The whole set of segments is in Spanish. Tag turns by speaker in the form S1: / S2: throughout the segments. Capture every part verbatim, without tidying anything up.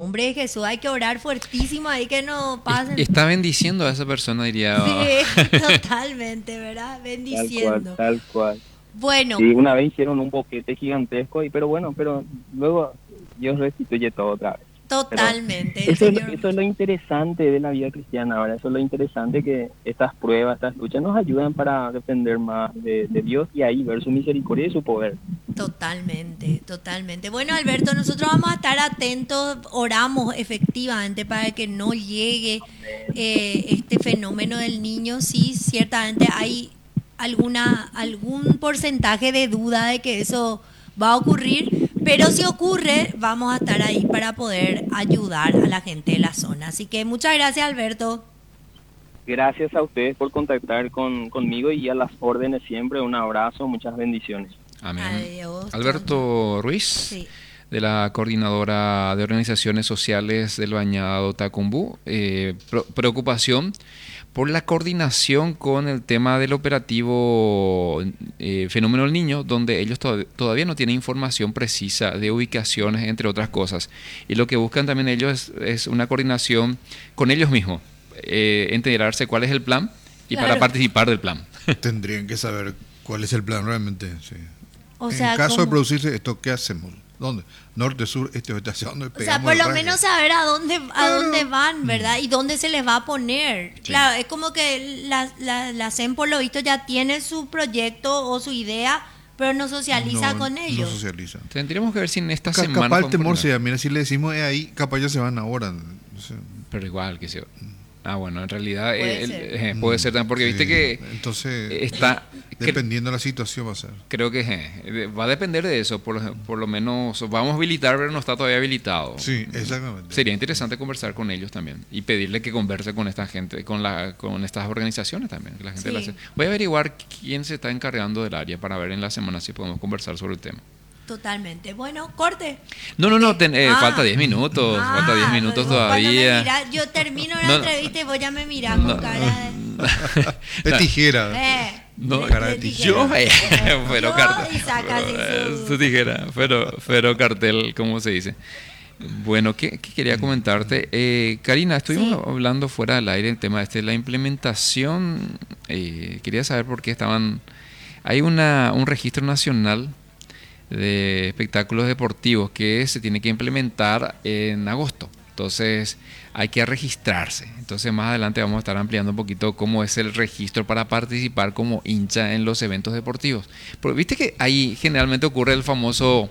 S1: nombre de Jesús hay que orar fuertísimo ahí que no pasen.
S2: Está bendiciendo a esa persona, diría.
S1: Sí, totalmente, ¿verdad?
S3: Tal cual,
S1: Bendiciendo.
S3: tal cual.
S1: Bueno,
S3: Y una vez hicieron un boquete gigantesco, y pero bueno, pero luego Dios restituye todo otra vez.
S1: totalmente. El
S3: Eso es, lo-
S1: Señor.
S3: eso es lo interesante de la vida cristiana ahora, eso es lo interesante, que estas pruebas, estas luchas nos ayudan para depender más de, de Dios y ahí ver su misericordia y su poder.
S1: Totalmente, totalmente. Bueno, Alberto, nosotros vamos a estar atentos, oramos efectivamente para que no llegue eh, este fenómeno del niño. Sí, ciertamente hay alguna algún porcentaje de duda de que eso va a ocurrir, pero si ocurre, vamos a estar ahí para poder ayudar a la gente de la zona. Así que muchas gracias, Alberto.
S3: Gracias a ustedes por contactar con, conmigo y a las órdenes siempre. Un abrazo, muchas bendiciones.
S2: Amén.
S1: Adiós.
S2: Alberto Ruiz,
S1: Sí.
S2: de la Coordinadora de Organizaciones Sociales del Bañado Tacumbú, eh, pro- preocupación por la coordinación con el tema del operativo eh, Fenómeno del Niño, donde ellos to- todavía no tienen información precisa de ubicaciones, entre otras cosas. Y lo que buscan también ellos es, es una coordinación con ellos mismos, eh, enterarse cuál es el plan y
S1: Claro.
S2: para participar del plan.
S4: Tendrían que saber cuál es el plan realmente. Sí.
S1: O
S4: en
S1: sea,
S4: caso de
S1: ¿cómo?
S4: producirse esto, ¿qué hacemos? ¿Dónde? Norte, sur, este, oeste, hacia dónde
S1: O sea,
S4: pegamos
S1: por
S4: el
S1: lo
S4: raje?
S1: menos saber a dónde a dónde van, ¿verdad? Y dónde se les va a poner. Claro, es como que la, la, la C E M, por lo visto, ya tiene su proyecto o su idea, pero no socializa
S4: No,
S1: con
S4: no
S1: ellos.
S4: socializan.
S2: Tendríamos que ver si en esta
S4: Ca-
S2: semana...
S4: capaz el
S2: podemos
S4: temor
S2: coordinar.
S4: sea, mira, si le decimos eh, ahí, capaz ya se van ahora. O sea,
S2: Pero igual que se... Ah, bueno, en realidad
S1: Puede
S2: eh, el-
S1: ser.
S2: eh, puede ser también, porque
S4: sí,
S2: viste que
S4: entonces,
S2: está... cre-
S4: dependiendo de la situación va a ser.
S2: creo que eh, va a depender de eso, por, lo- por lo menos vamos a habilitar, pero no está todavía habilitado.
S4: Sí, exactamente.
S2: Sería interesante conversar con ellos también y pedirle que converse con esta gente, con la con estas organizaciones también. Que la gente
S1: Sí.
S2: la hace. Voy a averiguar quién se está encargando del área para ver en la semana si podemos conversar sobre el tema.
S1: Totalmente. Bueno, corte.
S2: No, no, no, ten- eh,
S1: Ah.
S2: falta diez minutos,
S1: Ah,
S2: falta diez minutos
S1: vos cuando me
S2: todavía.
S1: mirás, yo termino la
S2: No, no.
S1: entrevista y vos ya me mirás con
S2: No,
S1: cara de...
S4: De tijera.
S1: Eh,
S2: No,
S1: de-
S4: cara
S1: de
S4: de
S1: tijera.
S2: yo, eh, pero
S1: Yo,
S2: cartel.
S1: y saca así su-
S2: Su tijera, pero, pero cartel, ¿cómo se dice? Bueno, ¿qué, qué quería comentarte? Eh, Karina, estuvimos
S1: Sí.
S2: hablando fuera del aire el tema este, la implementación. Eh, quería saber por qué estaban. Hay una, un registro nacional de espectáculos deportivos que se tiene que implementar en agosto. Entonces hay que registrarse. Entonces más adelante vamos a estar ampliando un poquito cómo es el registro para participar como hincha en los eventos deportivos. Pero viste que ahí generalmente ocurre el famoso,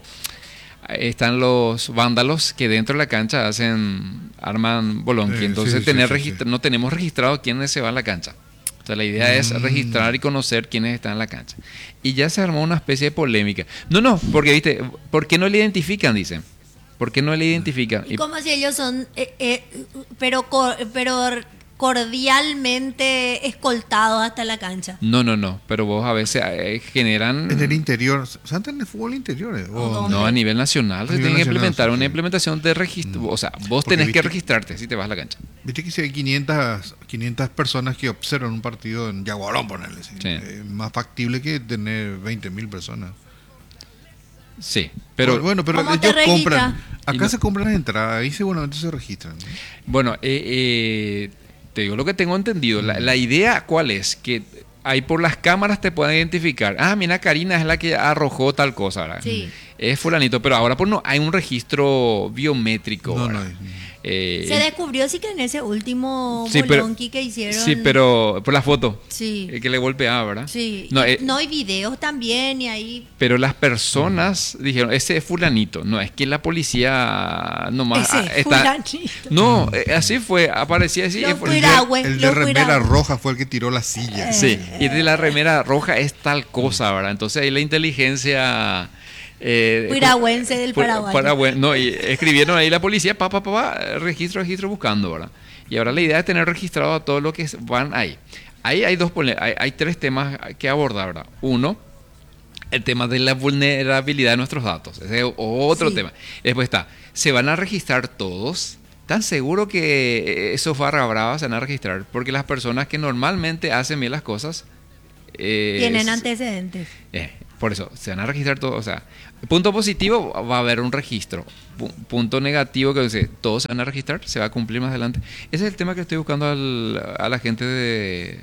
S2: están los vándalos que dentro de la cancha hacen, arman bolonqui.
S4: Eh,
S2: Entonces
S4: sí, sí,
S2: tener
S4: sí,
S2: registra-
S4: sí.
S2: no tenemos registrado quiénes se van a la cancha. O sea, la idea es
S4: Mm.
S2: registrar y conocer quiénes están en la cancha. Y ya se armó una especie de polémica. No, no, porque viste, ¿por qué no le identifican? Dicen. ¿Por qué no le identifican?
S1: Y como si ellos son, eh, eh, pero, co- pero cordialmente escoltados hasta la cancha.
S2: No, no, no, pero vos a veces eh, generan...
S4: En el interior, ¿Santa en el fútbol interior? eh? ¿O
S1: ¿Dónde?
S2: No, a nivel nacional
S4: A
S2: se
S4: nivel
S2: tiene que
S4: nacional,
S2: implementar
S4: sí,
S2: una
S4: sí.
S2: implementación de registro. O sea, vos
S4: Porque
S2: tenés que
S4: viste-
S2: registrarte si te vas a la cancha.
S4: Viste que si hay quinientas, quinientas personas que observan un partido en Yaguarón, ponerle. ¿Sí?
S2: Sí.
S4: Eh, más factible que tener veinte mil personas.
S2: Sí, pero
S4: bueno, pero
S1: ¿Cómo te
S4: ellos
S1: registra?
S4: compran.
S2: Y
S4: Acá
S2: no-
S4: se compran las entradas, ahí seguramente se registran. ¿no?
S2: bueno, eh, eh, te digo lo que tengo entendido. La, la idea, ¿cuál es? Que ahí por las cámaras te pueden identificar. Ah, mira, Karina es la que arrojó tal cosa, ¿verdad?
S1: Sí.
S2: Es fulanito, pero ahora pues no hay un registro biométrico.
S4: No,
S2: ¿verdad?
S4: no hay.
S2: Eh,
S1: Se descubrió sí que en ese último
S2: Sí, pero-
S1: bolonqui que hicieron.
S2: sí, pero por la foto.
S1: Sí.
S2: eh, que le golpeaba, ¿verdad?
S1: Sí.
S2: No,
S1: Y-
S2: eh,
S1: no hay videos también y ahí.
S2: Pero las personas dijeron, ese es fulanito. No, es que la policía nomás
S1: Ese
S2: ah, está...
S1: fulanito.
S2: No, eh, así fue, aparecía así.
S1: Los
S2: eh, fue-
S4: El
S1: piragüe,
S4: de, el de
S1: los
S4: remera
S1: piragüe.
S4: roja fue el que tiró la silla.
S2: Sí, y de la remera roja es tal cosa, ¿verdad? Entonces ahí la inteligencia... Eh,
S1: Piragüense del
S2: pu-
S1: Paraguay.
S2: paragüe- no, y escribieron ahí la policía, pa, pa, pa, pa, registro, registro, buscando, ¿verdad? Y ahora la idea es tener registrado a todos los que van ahí. Ahí hay dos pole- hay, hay tres temas que abordar, ¿verdad? Uno, el tema de la vulnerabilidad de nuestros datos. Ese es otro
S1: Sí.
S2: tema. Después está, ¿se van a registrar todos? ¿Tan seguro que esos barra bravas se van a registrar? Porque las personas que normalmente hacen bien las cosas... eh,
S1: Tienen
S2: es-
S1: antecedentes.
S2: eh, Por eso, se van a registrar todos. O sea, punto positivo, va a haber un registro. Pu- Punto negativo, que dice, todos se van a registrar, se va a cumplir más adelante. Ese es el tema que estoy buscando al- a la gente de,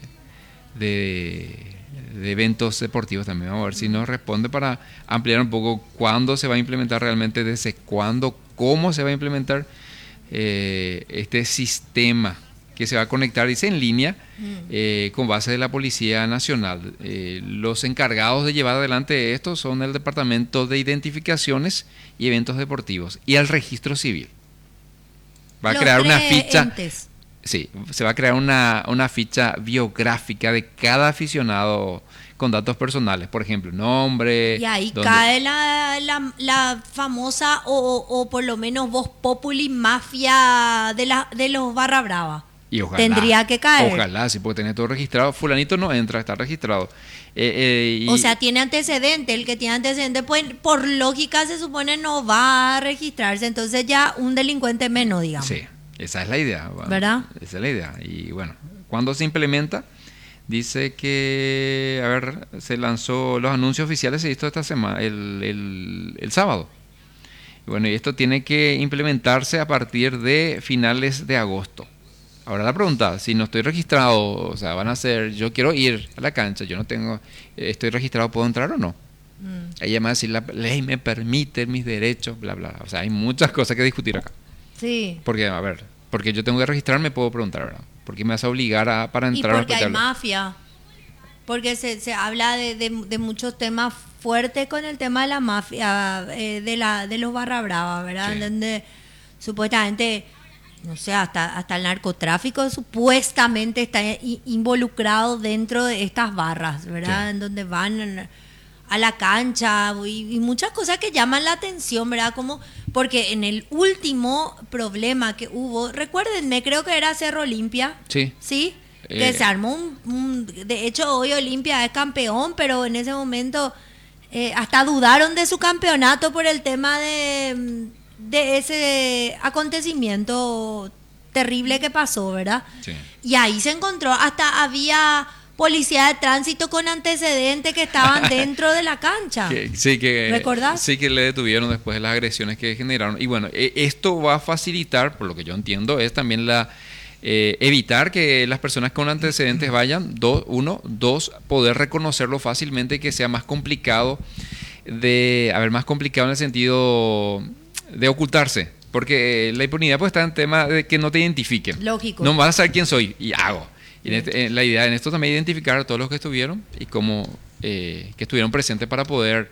S2: de, de eventos deportivos también. Vamos a ver si nos responde para ampliar un poco cuándo se va a implementar realmente, desde cuándo, cómo se va a implementar eh, este sistema que se va a conectar, dice, en línea eh, con base de la Policía Nacional. Eh, los encargados de llevar adelante esto son el Departamento de Identificaciones y Eventos Deportivos y el Registro Civil. Va a
S1: Los
S2: crear una
S1: tres
S2: ficha,
S1: entes.
S2: sí, se va a crear una, una ficha biográfica de cada aficionado con datos personales, por ejemplo, nombre.
S1: Y ahí
S2: dónde-
S1: cae la, la, la famosa o, o, o por lo menos voz populi mafia de, la, de los Barra Brava.
S2: Y ojalá,
S1: Tendría que caer.
S2: Ojalá, sí, porque tiene todo registrado. Fulanito no entra, está registrado. Eh, eh, y-
S1: O sea, tiene antecedente. El que tiene antecedente, pues, por lógica se supone no va a registrarse. Entonces ya un delincuente menos, digamos.
S2: Sí, esa es la idea. Bueno,
S1: ¿Verdad?
S2: Esa es la idea. Y bueno, ¿cuándo se implementa? Dice que, a ver, se lanzó, los anuncios oficiales se hizo esta semana, el, el, el sábado. Y bueno, y esto tiene que implementarse a partir de finales de agosto. Ahora la pregunta, si no estoy registrado, o sea, van a ser, yo quiero ir a la cancha, yo no tengo, eh, estoy registrado, ¿puedo entrar o no?
S1: Mm.
S2: Ella me va a decir, la ley me permite mis derechos, bla, bla. O sea, hay muchas cosas que discutir acá.
S1: Sí.
S2: Porque, a ver, porque yo tengo que registrarme, puedo preguntar, ¿verdad? ¿Por qué me vas a obligar a, para
S1: Y
S2: entrar a
S1: porque hay
S2: respetarlo?
S1: mafia. Porque se, se habla de, de, de muchos temas fuertes con el tema de la mafia, eh, de la de los Barra Brava, ¿verdad?
S2: Sí.
S1: Donde supuestamente, no sé, hasta, hasta el narcotráfico supuestamente está i- involucrado dentro de estas barras, ¿verdad?
S2: Sí.
S1: En donde van a la cancha y, y muchas cosas que llaman la atención, ¿verdad? Como porque en el último problema que hubo, recuérdenme, creo que era Cerro Olimpia,
S2: Sí.
S1: ¿sí? Que
S2: Eh.
S1: se armó un, un- De hecho, hoy Olimpia es campeón, pero en ese momento eh, hasta dudaron de su campeonato por el tema de, de ese acontecimiento terrible que pasó, ¿verdad?
S2: Sí.
S1: Y ahí se encontró, hasta había policía de tránsito con antecedentes que estaban dentro de la cancha.
S2: Que- sí, que,
S1: ¿Recordás?
S2: sí que le detuvieron después de las agresiones que generaron. Y bueno, eh, esto va a facilitar, por lo que yo entiendo, es también la eh, evitar que las personas con antecedentes vayan, dos, uno, dos, poder reconocerlo fácilmente y que sea más complicado de, a ver, más complicado en el sentido de ocultarse. Porque eh, la impunidad pues está en tema de que no te identifiquen.
S1: Lógico.
S2: No van a saber quién soy y hago. Y en este- en la idea en esto también identificar a todos los que estuvieron y cómo eh, que estuvieron presentes para poder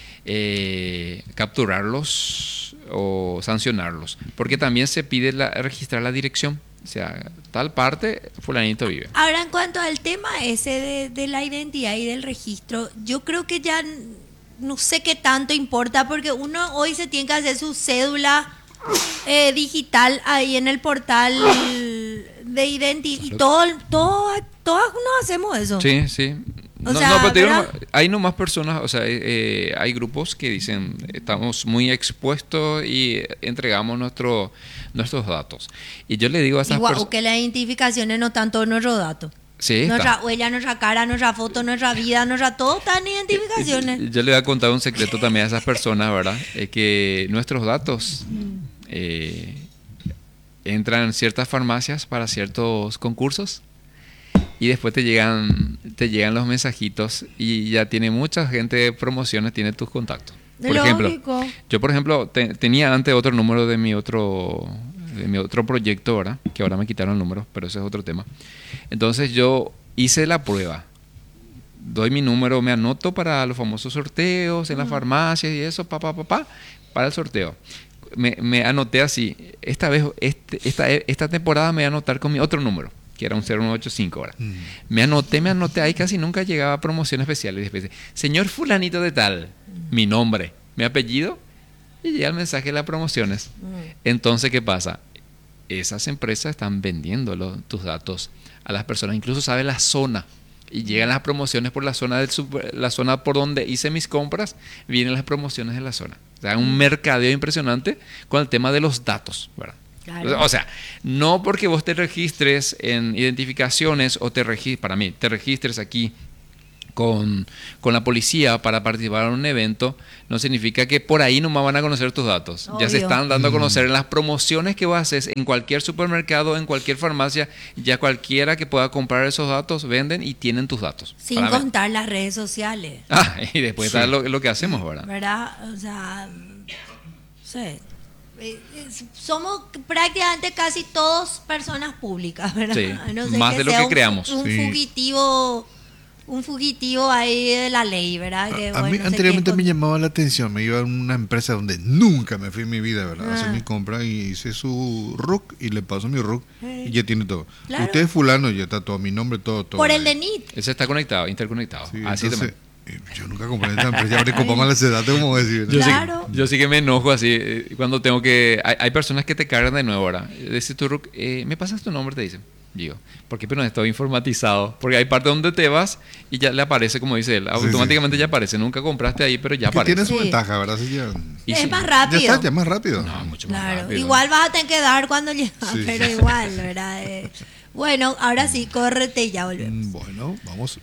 S2: eh, capturarlos o sancionarlos. Porque también se pide la- registrar la dirección. O sea, tal parte, fulanito vive.
S1: Ahora, en cuanto al tema ese de, de la identidad y del registro, yo creo que ya n- no sé qué tanto importa, porque uno hoy se tiene que hacer su cédula eh, digital ahí en el portal de identidad. Y todo, todo, todas nos hacemos eso.
S2: Sí, sí.
S1: O
S2: No,
S1: sea,
S2: no, pero te digo,
S1: ¿verdad?
S2: no, hay nomás personas, o sea, eh, eh, hay grupos que dicen, estamos muy expuestos y entregamos nuestro, nuestros datos. Y yo le digo a esas
S1: Igual
S2: personas...
S1: que las identificaciones no están todos nuestros datos.
S2: Sí, está.
S1: Nuestra huella, nuestra cara, nuestra foto, nuestra vida, nuestra todo está en identificaciones.
S2: Yo le voy a contar un secreto también a esas personas, ¿verdad? Es que nuestros datos eh, entran en ciertas farmacias para ciertos concursos y después te llegan te llegan los mensajitos y ya tiene mucha gente de promociones, tiene tus contactos. Por ejemplo,
S1: Lógico.
S2: yo por ejemplo te- tenía antes otro número de mi otro de mi otro proyecto, ¿verdad? Que ahora me quitaron el número, pero ese es otro tema. Entonces yo hice la prueba. Doy mi número, me anoto para los famosos sorteos en las farmacias y eso, pa, pa, pa, pa, para el sorteo. Me, me anoté así. Esta vez, este, esta, esta temporada me voy a anotar con mi otro número, que era un cero nueve ocho cinco ahora.
S4: Mm.
S2: Me anoté, me anoté, ahí casi nunca llegaba a promoción especial. Y después, señor fulanito de tal, mi nombre, mi apellido, y llega el mensaje de las promociones. Entonces, ¿qué pasa? Esas empresas están vendiendo los- tus datos a las personas, incluso sabe la zona. Y llegan las promociones por la zona del super- la zona por donde hice mis compras, vienen las promociones de la zona. O sea, un mercadeo impresionante con el tema de los datos, ¿verdad?
S1: Claro.
S2: O sea, no porque vos te registres en identificaciones o te registres, para mí, te registres aquí con, con la policía para participar en un evento, no significa que por ahí nomás van a conocer tus datos.
S1: Obvio.
S2: Ya se están dando a conocer en las promociones que vos haces en cualquier supermercado, en cualquier farmacia, ya cualquiera que pueda comprar esos datos, venden y tienen tus datos.
S1: Sin
S2: Para ver.
S1: contar las redes sociales,
S2: Ah, y después
S4: Sí.
S2: está lo, lo que hacemos, ¿verdad?
S1: ¿verdad? O sea, sí. Eh, es- Somos prácticamente casi todos personas públicas, ¿verdad?
S2: Sí,
S1: A no ser
S2: más de lo
S1: sea
S2: que
S1: un-
S2: creamos.
S1: Un
S4: Sí.
S1: fugitivo, un fugitivo ahí de la ley, ¿verdad? Que,
S4: A, a
S1: bueno,
S4: mí
S1: se
S4: anteriormente
S1: quiere
S4: me
S1: con-
S4: llamaba la atención, me iba a una empresa donde nunca me fui en mi vida, ¿verdad? A hacer
S1: Ah.
S4: mi compra y hice su R U C y le paso mi R U C
S1: Eh.
S4: y ya tiene todo.
S1: Claro.
S4: Usted es fulano, ya está todo, mi nombre, todo, todo.
S1: Por el
S4: ahí.
S1: D N I T.
S2: Ese está conectado, interconectado.
S4: Sí,
S2: Así
S4: entonces,
S2: también.
S4: eh, yo nunca compré en esta empresa, ahora copamos la sedate, como decir.
S2: Yo,
S1: Claro.
S2: sí, yo sí que me enojo así eh, cuando tengo que... Hay, hay personas que te cargan de nuevo ahora. Decís tu R U C, eh, ¿me pasas tu nombre? Te dicen. Digo, ¿por qué? Pero no estoy informatizado. Porque hay parte donde te vas y ya le aparece, como dice él. Automáticamente
S4: sí.
S2: ya aparece. Nunca compraste ahí, pero ya
S4: Que
S2: aparece.
S4: tiene su
S1: Sí.
S4: ventaja, ¿verdad? Así ya,
S2: Y
S1: Es
S2: sí,
S1: más
S4: ya
S1: rápido.
S4: está, ya más rápido.
S2: No, mucho más
S1: Claro,
S2: rápido.
S1: igual vas a tener que dar cuando llegas,
S4: Sí.
S1: pero igual, ¿verdad? Eh, bueno, ahora sí, córrete y ya volvemos.
S4: Mm, Bueno, vamos.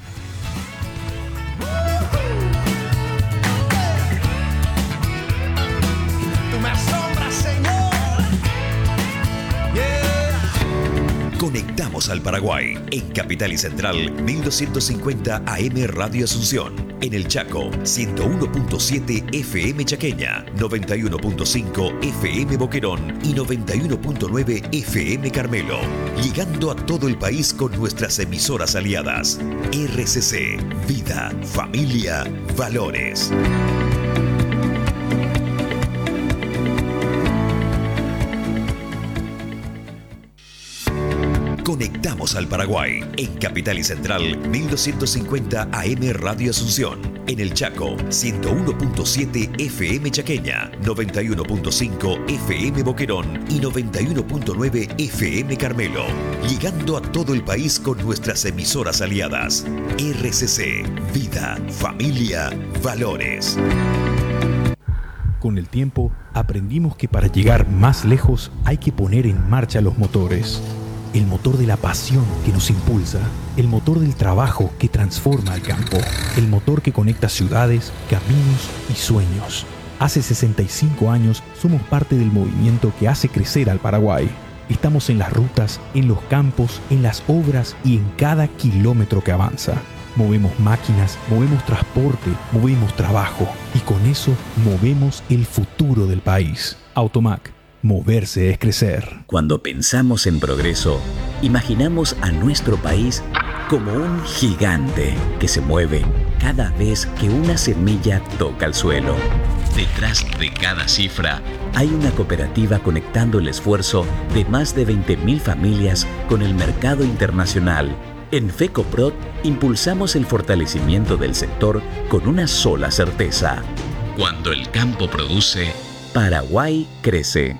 S5: Tú me asombras, Señor. Yeah.
S6: Conectamos al Paraguay en Capital y Central mil doscientos cincuenta A M Radio Asunción. En el Chaco ciento uno punto siete F M Chaqueña, noventa y uno punto cinco F M Boquerón y noventa y uno punto nueve F M Carmelo. Llegando a todo el país con nuestras emisoras aliadas. R C C, Vida, Familia, Valores. Conectamos al Paraguay en Capital y Central mil doscientos cincuenta A M Radio Asunción. En el Chaco ciento uno punto siete F M Chaqueña, noventa y uno punto cinco F M Boquerón y noventa y uno punto nueve F M Carmelo. Llegando a todo el país con nuestras emisoras aliadas. R C C, Vida, Familia, Valores.
S7: Con el tiempo, aprendimos que para llegar más lejos hay que poner en marcha los motores. El motor de la pasión que nos impulsa, el motor del trabajo que transforma al campo, el motor que conecta ciudades, caminos y sueños. Hace sesenta y cinco años somos parte del movimiento que hace crecer al Paraguay. Estamos en las rutas, en los campos, en las obras y en cada kilómetro que avanza. Movemos máquinas, movemos transporte, movemos trabajo y con eso movemos el futuro del país. Automac, moverse es crecer.
S8: Cuando pensamos en progreso, imaginamos a nuestro país como un gigante que se mueve cada vez que una semilla toca el suelo. Detrás de cada cifra hay una cooperativa conectando el esfuerzo de más de veinte mil familias con el mercado internacional. En FECOPROD impulsamos el fortalecimiento del sector con una sola certeza. Cuando el campo produce, Paraguay crece.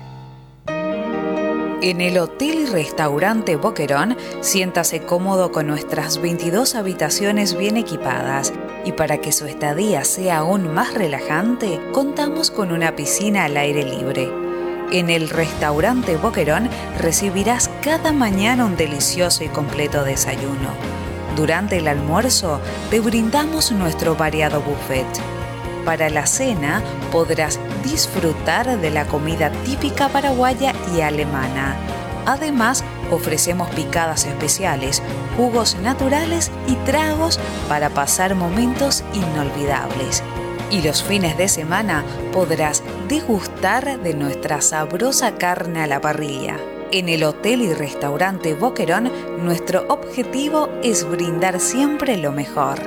S9: En el Hotel y Restaurante Boquerón, siéntase cómodo con nuestras veintidós habitaciones bien equipadas. Y para que su estadía sea aún más relajante, contamos con una piscina al aire libre. En el Restaurante Boquerón recibirás cada mañana un delicioso y completo desayuno. Durante el almuerzo te brindamos nuestro variado buffet. Para la cena podrás disfrutar de la comida típica paraguaya y alemana. Además, ofrecemos picadas especiales, jugos naturales y tragos para pasar momentos inolvidables. Y los fines de semana podrás degustar de nuestra sabrosa carne a la parrilla. En el Hotel y Restaurante Boquerón, nuestro objetivo es brindar siempre lo mejor.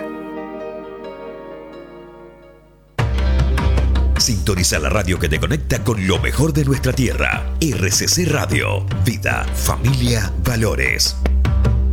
S6: Sintoniza la radio que te conecta con lo mejor de nuestra tierra. R C C Radio. Vida, Familia, Valores.